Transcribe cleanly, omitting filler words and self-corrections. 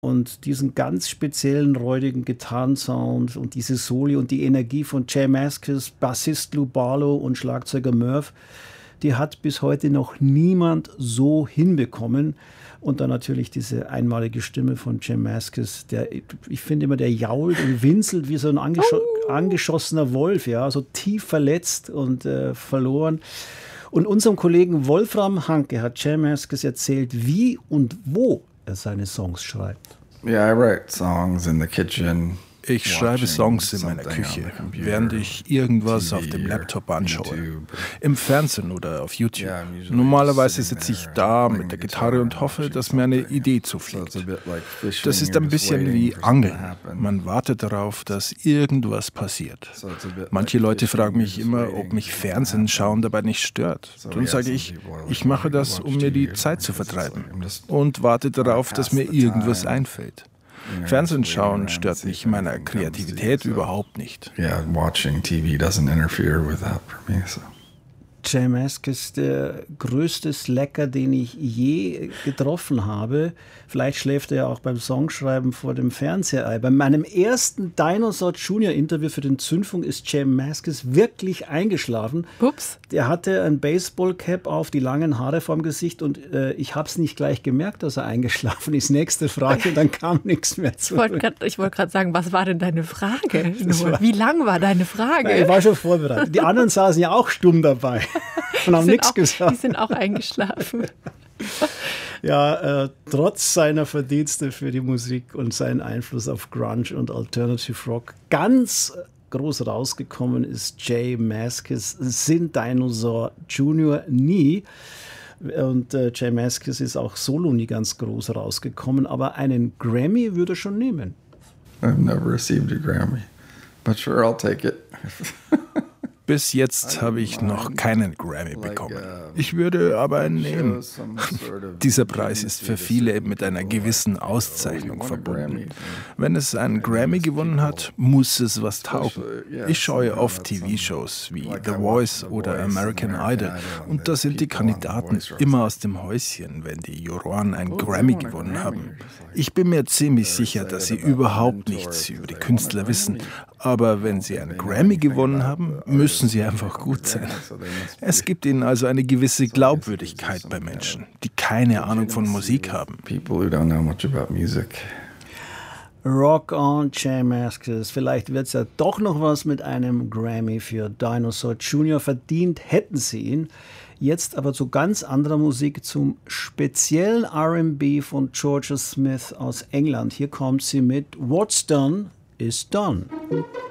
und diesen ganz speziellen, räudigen Gitarrensound und diese Soli und die Energie von J Mascis, Bassist Lou Barlow und Schlagzeuger Merv, die hat bis heute noch niemand so hinbekommen. Und dann natürlich diese einmalige Stimme von J Mascis, ich finde immer, der jault und winselt wie so ein angeschossener Wolf, ja, so tief verletzt und verloren. Und unserem Kollegen Wolfram Hanke hat J Mascis erzählt, wie und wo er seine Songs schreibt. Yeah, I write songs in the kitchen. Ich schreibe Songs in meiner Küche, während ich irgendwas auf dem Laptop anschaue, im Fernsehen oder auf YouTube. Normalerweise sitze ich da mit der Gitarre und hoffe, dass mir eine Idee zufliegt. Das ist ein bisschen wie Angeln. Man wartet darauf, dass irgendwas passiert. Manche Leute fragen mich immer, ob mich Fernsehen schauen dabei nicht stört. Dann sage ich, ich mache das, um mir die Zeit zu vertreiben und warte darauf, dass mir irgendwas einfällt. Fernsehen schauen stört mich in meiner Kreativität überhaupt nicht. Yeah, watching TV doesn't interfere with that for me. So. J Mascis, der größte Slacker, den ich je getroffen habe. Vielleicht schläft er ja auch beim Songschreiben vor dem Fernseher ein. Bei meinem ersten Dinosaur Junior Interview für den Zündfunk ist J Mascis wirklich eingeschlafen. Ups. Der hatte ein Baseballcap auf, die langen Haare vorm Gesicht und ich habe es nicht gleich gemerkt, dass er eingeschlafen ist. Nächste Frage und dann kam nichts mehr zurück. Ich wollte gerade sagen, was war denn deine Frage? Wie lang war deine Frage? Ich war schon vorbereitet. Die anderen saßen ja auch stumm dabei. Und haben nichts gesagt. Die sind auch eingeschlafen. Ja, trotz seiner Verdienste für die Musik und seinen Einfluss auf Grunge und Alternative Rock, ganz groß rausgekommen ist J Mascis Sin Dinosaur Junior nie. Und J Mascis ist auch solo nie ganz groß rausgekommen, aber einen Grammy würde er schon nehmen. I've never received a Grammy, but sure, I'll take it. Bis jetzt habe ich noch keinen Grammy bekommen. Ich würde aber einen nehmen. Dieser Preis ist für viele mit einer gewissen Auszeichnung verbunden. Wenn es einen Grammy gewonnen hat, muss es was taugen. Ich schaue oft TV-Shows wie The Voice oder American Idol und da sind die Kandidaten immer aus dem Häuschen, wenn die Juroren einen Grammy gewonnen haben. Ich bin mir ziemlich sicher, dass sie überhaupt nichts über die Künstler wissen, aber wenn sie einen Grammy gewonnen haben, müssen sie einfach gut sein. Es gibt ihnen also eine gewisse Glaubwürdigkeit bei Menschen, die keine Ahnung von Musik haben. Rock on, J Mascis. Vielleicht wird es ja doch noch was mit einem Grammy für Dinosaur Junior. Verdient hätten sie ihn. Jetzt aber zu ganz anderer Musik, zum speziellen R&B von Georgia Smith aus England. Hier kommt sie mit What's Done is Done.